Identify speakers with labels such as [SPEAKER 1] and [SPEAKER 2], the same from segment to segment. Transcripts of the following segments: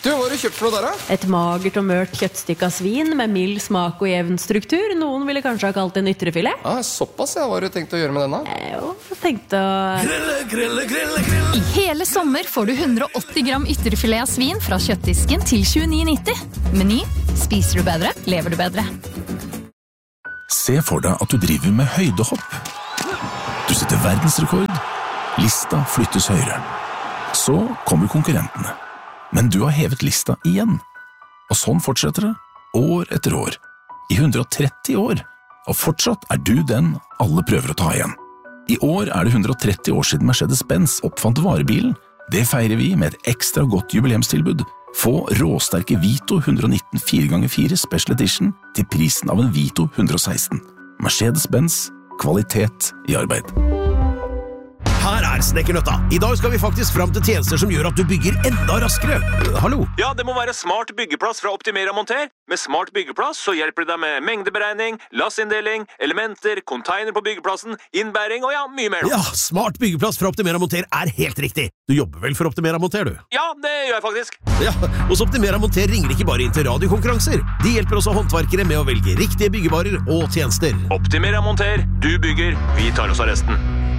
[SPEAKER 1] Du, hva har du kjøpt for noe der, da?
[SPEAKER 2] Et magert og mørt kjøttstykke av svin med mild smak og jevn struktur. Noen ville kanskje ha kalt det en ytrefilet.
[SPEAKER 1] Såpass, ja. Hva har du tenkt å gjøre med denne?
[SPEAKER 2] Jeg tenkte å...
[SPEAKER 3] I hele sommer får du 180 gram ytrefilet av svin fra kjøttdisken til 29,90. Meny. Spiser du bedre, lever du bedre.
[SPEAKER 4] Se for deg at du driver med høydehopp. Du setter verdensrekord. Lista flyttes høyere. Så kommer konkurrentene. Men du har hevet lista igjen. Og sånn fortsetter det, år etter år. I 130 år. Og fortsatt er du den alle prøver å ta igjen. I år er det 130 år siden Mercedes-Benz oppfant varebilen. Det feirer vi med et ekstra godt jubileumstilbud. Få råsterke Vito 119 4x4 Special Edition til prisen av en Vito 116. Mercedes-Benz, kvalitet i arbeid.
[SPEAKER 5] Her Snekkernøtta. I dag skal vi faktisk fram til tjenester som gjør at du bygger enda raskere. Hallo?
[SPEAKER 6] Ja, det må være smart byggeplass fra Optimera Monter. Med smart byggeplass så hjelper det deg med mengdeberegning, lassinndeling, elementer, container på byggeplassen, innbæring og ja, mye mer.
[SPEAKER 5] Ja, smart byggeplass fra Optimera Monter er helt riktig. Du jobber vel for Optimera Monter, du?
[SPEAKER 6] Ja, det gjør jeg faktisk.
[SPEAKER 5] Ja, hos Optimera Monter ringer ikke bare inn til radiokonkurranser. De hjelper også håndverkere med å velge riktige byggevarer og tjenester.
[SPEAKER 6] Optimera Monter. Du bygger, vi tar oss av resten.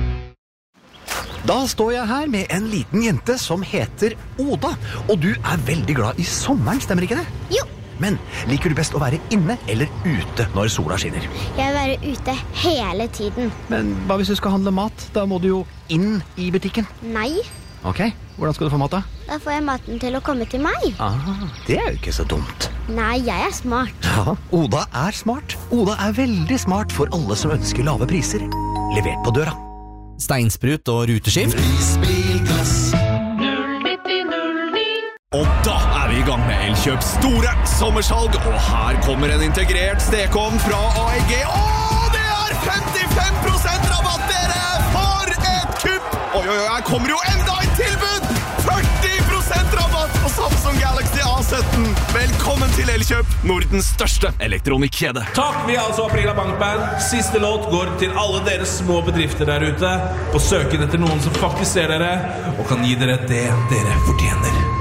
[SPEAKER 7] Da står jeg her med en liten jente som heter Oda, og du er veldig glad i sommeren, stemmer ikke det?
[SPEAKER 8] Jo.
[SPEAKER 7] Men liker du best å være inne eller ute når sola skinner?
[SPEAKER 8] Jeg vil være ute hele tiden.
[SPEAKER 7] Men hva hvis du skal handle mat? Da må du jo inn i butikken.
[SPEAKER 8] Nei.
[SPEAKER 7] Ok, hvordan skal du få mat da?
[SPEAKER 8] Da får jeg maten til å komme til meg.
[SPEAKER 7] Det er jo ikke så dumt.
[SPEAKER 8] Nei, jeg er smart.
[SPEAKER 7] Ja, Oda er smart. Oda er veldig smart for alle som ønsker lave priser. Levert på døra.
[SPEAKER 9] Steinsprut og ruteskift.
[SPEAKER 10] Prisbilklass 09009.
[SPEAKER 11] Og da er vi i gang med Elkjøps store sommersalg. Og her kommer en integrert stekeovn fra AEG. Det er 55% rabatt, dere! For et kupp! Oi, her kommer jo enda et tilbud! 40% rabatt på Samsung Galaxy A17. Velkommen til Elkjøp, Nordens største elektronikkjede.
[SPEAKER 12] Takk, vi er altså Aprila Bankband. Siste låt går til alle dere små bedrifter der ute på søken etter noen som faktisk ser dere og kan gi dere det dere fortjener.